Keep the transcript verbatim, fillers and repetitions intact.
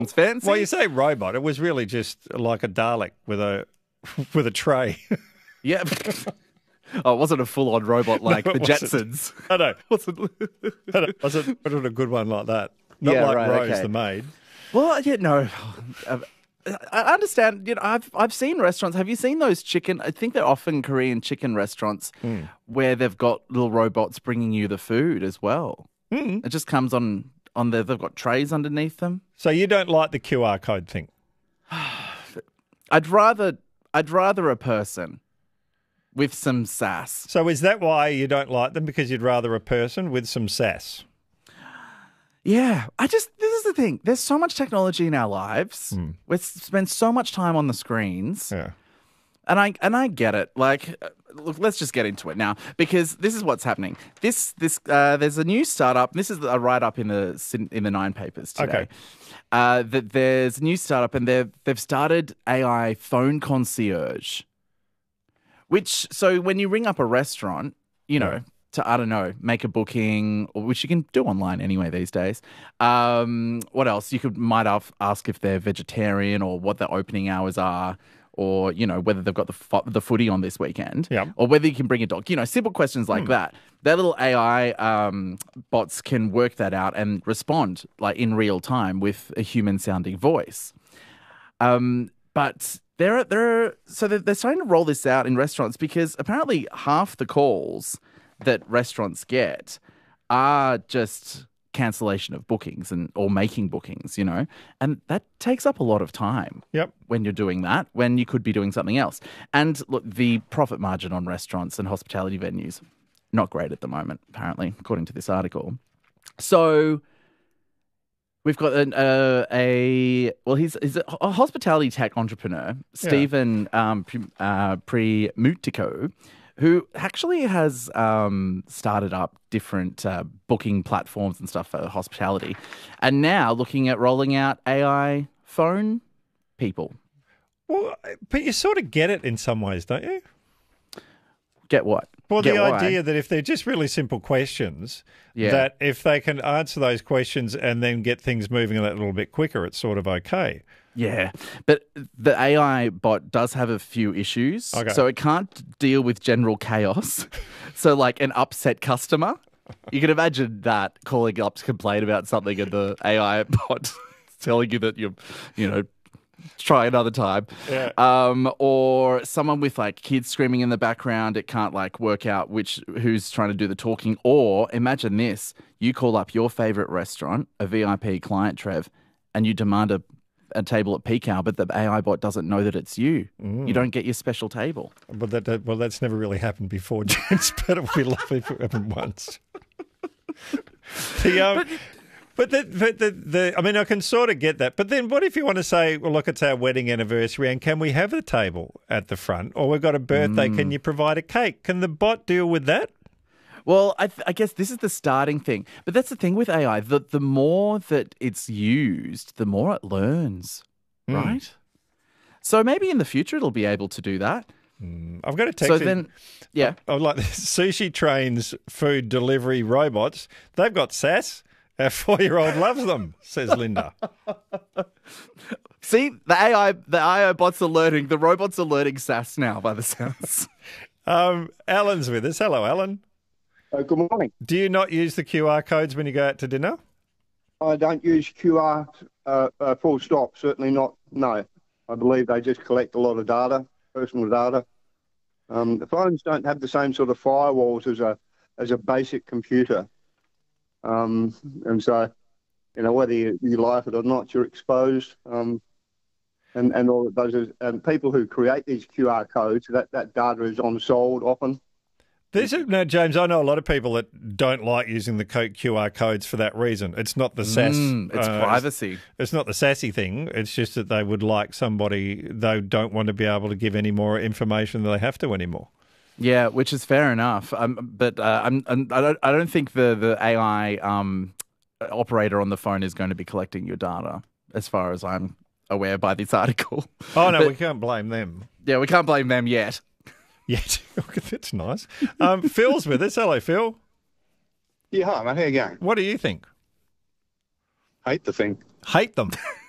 It's fancy. Well, you say robot. It was really just like a Dalek with a with a tray. Yeah. Oh, it wasn't a full-on robot like No, the it wasn't. Jetsons. I know. Wasn't. I know. Wasn't, wasn't a good one like that. Not Yeah, like right, Rose okay. the maid. Well, yeah, no. I understand. You know, I've I've seen restaurants. Have you seen those chicken? I think they're often Korean chicken restaurants Mm. where they've got little robots bringing you the food as well. Mm. It just comes on on there. They've got trays underneath them. So you don't like the Q R code thing? I'd rather I'd rather a person with some sass. So is that why you don't like them? Because you'd rather a person with some sass? Yeah, I just this is the thing. There's so much technology in our lives. Mm. We spend so much time on the screens. Yeah. And I and I get it. Like, uh, look, let's just get into it now because this is what's happening. This this uh, there's a new startup. This is a write up in the in the Nine papers today. Okay. Uh, that there's a new startup and they've they've started A I phone concierge. Which so when you ring up a restaurant, you know. Yeah. To, I don't know, make a booking, or which you can do online anyway these days. Um, what else? You could might af- ask if they're vegetarian or what their opening hours are, or you know whether they've got the fo- the footy on this weekend, Yeah. or whether you can bring a dog. You know, simple questions like that. Their little A I um, bots can work that out and respond like in real time with a human sounding voice. Um, but they're they're so they're, they're starting to roll this out in restaurants because apparently half the calls that restaurants get are just cancellation of bookings and or making bookings, you know, and that takes up a lot of time. Yep. When you're doing that, when you could be doing something else. And look, the profit margin on restaurants and hospitality venues not great at the moment, apparently, according to this article. So we've got an, uh, a well, he's he's a, a hospitality tech entrepreneur, Stephen um, Pre- uh, Premutico, who actually has um, started up different uh, booking platforms and stuff for hospitality, and now looking at rolling out A I phone people. Well, but you sort of get it in some ways, don't you? Get what? Well, Get the why? idea that if they're just really simple questions, Yeah. that if they can answer those questions and then get things moving a little bit quicker, it's sort of okay. Yeah, but the A I bot does have a few issues. Okay. So it can't deal with general chaos. So like an upset customer, you can imagine that calling up to complain about something and the A I bot telling you that you're, you know, try another time. Yeah. Um, or someone with like kids screaming in the background, it can't like work out which who's trying to do the talking. Or imagine this, you call up your favorite restaurant, a V I P client, Trev, and you demand a a table at peak hour, but the A I bot doesn't know that it's you. Mm. You don't get your special table. But that, that well, that's never really happened before, James. But it would be lovely if it happened once. the, um, but but, the, but the, the, I mean, I can sort of get that. But then, what if you want to say, well, look, it's our wedding anniversary, and can we have a table at the front? Or we've got a birthday. Mm. Can you provide a cake? Can the bot deal with that? Well, I, th- I guess this is the starting thing. But that's the thing with A I. The, the more that it's used, the more it learns, Mm. right? So maybe in the future it'll be able to do that. Mm. I've got a text. So in- then, yeah. I would like this. Sushi Trains food delivery robots. They've got sass. Our four-year-old loves them, says Linda. See, the A I, the A I bots are learning. The robots are learning sass now, by the sounds. Um, Alan's with us. Hello, Alan. Uh, good morning. Do you not use the Q R codes when you go out to dinner? I don't use Q R uh, uh, full stop, certainly not, no. I believe they just collect a lot of data, personal data. Um, the phones don't have the same sort of firewalls as a as a basic computer. Um, and so, you know, whether you, you like it or not, you're exposed. Um, and, and all of those, is, and people who create these Q R codes, that, that data is on sold often. There's a, no, James, I know a lot of people that don't like using the co- Q R codes for that reason. It's not the sass. Mm, it's uh, privacy. It's, it's not the sassy thing. It's just that they would like somebody, they don't want to be able to give any more information than they have to anymore. Yeah, which is fair enough. Um, but uh, I'm, I'm, I don't. I don't think the the A I um, operator on the phone is going to be collecting your data, as far as I'm aware by this article. Oh no, But- we can't blame them Yeah, we can't blame them yet. yet. That's nice. Um, Phil's with us. Hello, Phil. Yeah, hi, mate. How you going? What do you think? Hate the thing. Hate them.